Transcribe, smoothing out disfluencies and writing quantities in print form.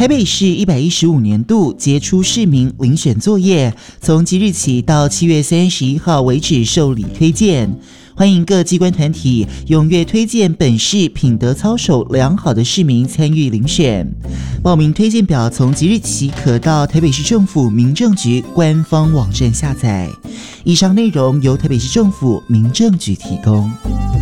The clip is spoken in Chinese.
台北市115年度杰出市民遴选作业，从即日起到7月31号为止受理推荐。欢迎各机关团体踊跃推荐本市品德操守良好的市民参与遴选。报名推荐表从即日起可到台北市政府民政局官方网站下载。以上内容由台北市政府民政局提供。